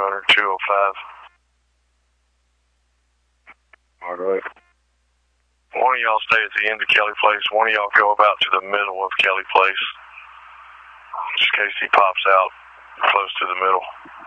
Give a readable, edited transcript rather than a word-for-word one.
200, 205. All right. One of y'all stay at the end of Kelly Place. One of y'all go about to the middle of Kelly Place, just in case he pops out close to the middle.